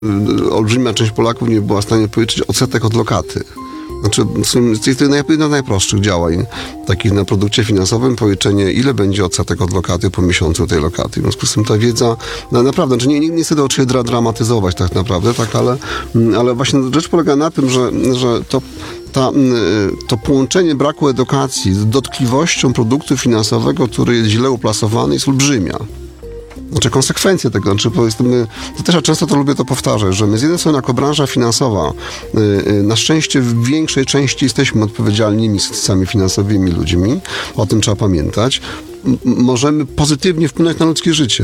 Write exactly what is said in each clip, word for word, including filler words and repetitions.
olbrzymia część Polaków nie była w stanie policzyć odsetek od lokaty. Znaczy, jest to jedno z najprostszych działań takich na produkcie finansowym, policzenie, ile będzie odsetek od lokaty po miesiącu tej lokaty. W związku z tym ta wiedza, no naprawdę, znaczy nie, nie, nie chcę tego oczywiście dra, dramatyzować tak naprawdę, tak, ale, ale właśnie rzecz polega na tym, że, że to Ta, to połączenie braku edukacji z dotkliwością produktu finansowego, który jest źle uplasowany, jest olbrzymia. Znaczy konsekwencje tego, znaczy powiedzmy, to też ja często to lubię to powtarzać, że my z jednej strony jako branża finansowa na szczęście w większej części jesteśmy odpowiedzialnymi sami finansowymi ludźmi, o tym trzeba pamiętać, M- możemy pozytywnie wpłynąć na ludzkie życie.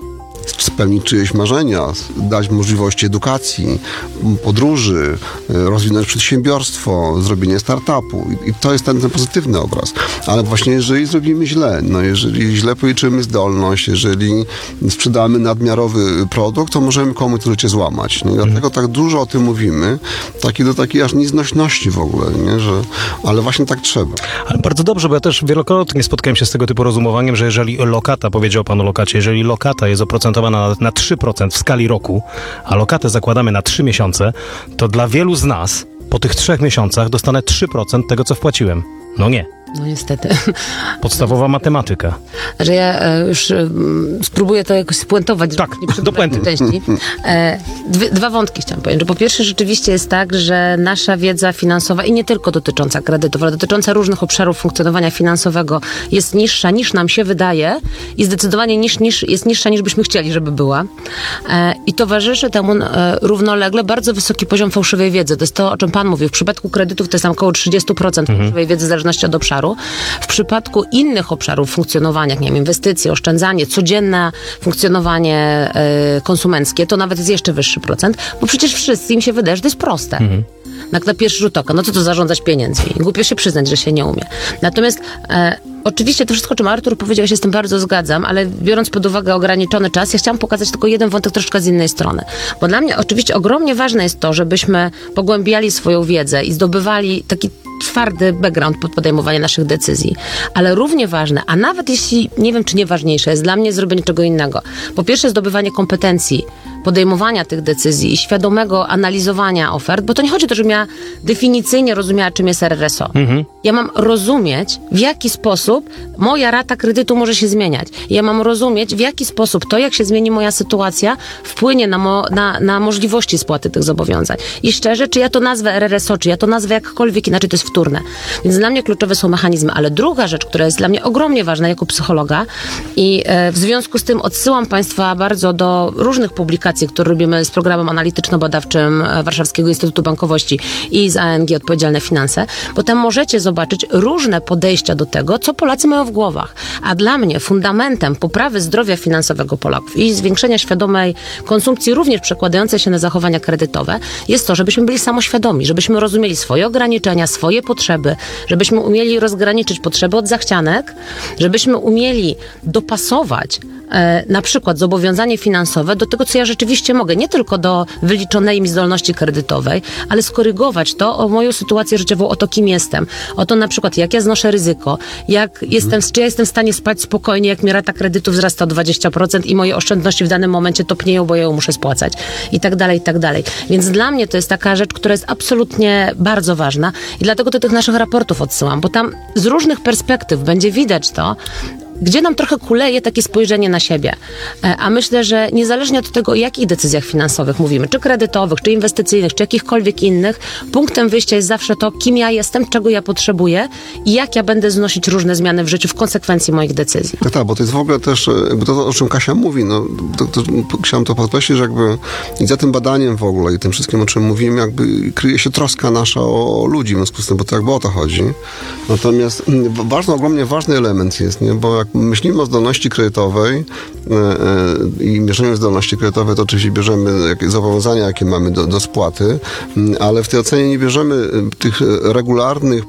Spełnić czyjeś marzenia, dać możliwości edukacji, podróży, rozwinąć przedsiębiorstwo, zrobienie startupu. I, i to jest ten, ten pozytywny obraz. Ale właśnie jeżeli zrobimy źle, no jeżeli źle policzymy zdolność, jeżeli sprzedamy nadmiarowy produkt, to możemy komuś to życie złamać. No i dlatego tak dużo o tym mówimy, taki do takiej aż nieznośności w ogóle, nie? Że, ale właśnie tak trzeba. Ale bardzo dobrze, bo ja też wielokrotnie spotkałem się z tego typu rozumowaniem, że jeżeli lokata, powiedział pan o lokacie, jeżeli lokata jest oprocentowana na, na trzy procent w skali roku, a lokatę zakładamy na trzy miesiące, to dla wielu z nas po tych trzech miesiącach dostanę trzy procent tego, co wpłaciłem. No nie. No niestety. Podstawowa matematyka. Że ja e, już e, spróbuję to jakoś spuentować. Tak, nie do puenty. Części. E, dwie, dwa wątki chciałam powiedzieć. Że po pierwsze rzeczywiście jest tak, że nasza wiedza finansowa i nie tylko dotycząca kredytów, ale dotycząca różnych obszarów funkcjonowania finansowego jest niższa niż nam się wydaje i zdecydowanie niż, niż, jest niższa niż byśmy chcieli, żeby była. E, I towarzyszy temu e, równolegle bardzo wysoki poziom fałszywej wiedzy. To jest to, o czym pan mówił. W przypadku kredytów to jest tam około trzydzieści procent mhm. fałszywej wiedzy w zależności od obszaru. W przypadku innych obszarów funkcjonowania, jak nie wiem, inwestycje, oszczędzanie, codzienne funkcjonowanie y, konsumenckie, to nawet jest jeszcze wyższy procent, bo przecież wszyscy im się wydaje, że to jest proste. Mhm. Tak na pierwszy rzut oka, no co to zarządzać pieniędzmi? Głupio się przyznać, że się nie umie. Natomiast e, oczywiście to wszystko, o czym Artur powiedział, ja się z tym bardzo zgadzam, ale biorąc pod uwagę ograniczony czas, ja chciałam pokazać tylko jeden wątek troszkę z innej strony. Bo dla mnie oczywiście ogromnie ważne jest to, żebyśmy pogłębiali swoją wiedzę i zdobywali taki twardy background pod podejmowanie naszych decyzji. Ale równie ważne, a nawet jeśli, nie wiem czy nie ważniejsze, jest dla mnie zrobienie czego innego. Po pierwsze zdobywanie kompetencji, podejmowania tych decyzji i świadomego analizowania ofert, bo to nie chodzi o to, żebym ja definicyjnie rozumiała, czym jest R R S O. Mhm. Ja mam rozumieć, w jaki sposób moja rata kredytu może się zmieniać. Ja mam rozumieć, w jaki sposób to, jak się zmieni moja sytuacja, wpłynie na, mo, na, na możliwości spłaty tych zobowiązań. I szczerze, czy ja to nazwę R R S O, czy ja to nazwę jakkolwiek inaczej, to jest wtórne. Więc dla mnie kluczowe są mechanizmy. Ale druga rzecz, która jest dla mnie ogromnie ważna jako psychologa i e, w związku z tym odsyłam Państwa bardzo do różnych publikacji, które robimy z programem analityczno-badawczym Warszawskiego Instytutu Bankowości i z A N G Odpowiedzialne Finanse, bo tam możecie zobaczyć różne podejścia do tego, co Polacy mają w głowach. A dla mnie fundamentem poprawy zdrowia finansowego Polaków i zwiększenia świadomej konsumpcji, również przekładającej się na zachowania kredytowe, jest to, żebyśmy byli samoświadomi, żebyśmy rozumieli swoje ograniczenia, swoje potrzeby, żebyśmy umieli rozgraniczyć potrzeby od zachcianek, żebyśmy umieli dopasować e, na przykład zobowiązanie finansowe do tego, co ja rzeczywiście mogę, nie tylko do wyliczonej mi zdolności kredytowej, ale skorygować to o moją sytuację życiową, o to, kim jestem, o to na przykład, jak ja znoszę ryzyko, jak jestem, czy ja jestem w stanie spać spokojnie, jak mi rata kredytu wzrasta o dwadzieścia procent i moje oszczędności w danym momencie topnieją, bo ja ją muszę spłacać i tak dalej, i tak dalej. Więc dla mnie to jest taka rzecz, która jest absolutnie bardzo ważna i dlatego do tych naszych raportów odsyłam, bo tam z różnych perspektyw będzie widać to, gdzie nam trochę kuleje takie spojrzenie na siebie. A myślę, że niezależnie od tego, o jakich decyzjach finansowych mówimy, czy kredytowych, czy inwestycyjnych, czy jakichkolwiek innych, punktem wyjścia jest zawsze to, kim ja jestem, czego ja potrzebuję i jak ja będę znosić różne zmiany w życiu w konsekwencji moich decyzji. Tak, tak, bo to jest w ogóle też jakby to, o czym Kasia mówi, no, to, to, chciałem to podkreślić, że jakby i za tym badaniem w ogóle i tym wszystkim, o czym mówimy, jakby kryje się troska nasza o, o ludzi, w związku z tym, bo to jakby o to chodzi. Natomiast ważny, ogromnie ważny element jest, nie, bo jak myślimy o zdolności kredytowej e, e, i mierzeniu zdolności kredytowej, to oczywiście bierzemy jakie zobowiązania, jakie mamy do, do spłaty, ale w tej ocenie nie bierzemy tych regularnych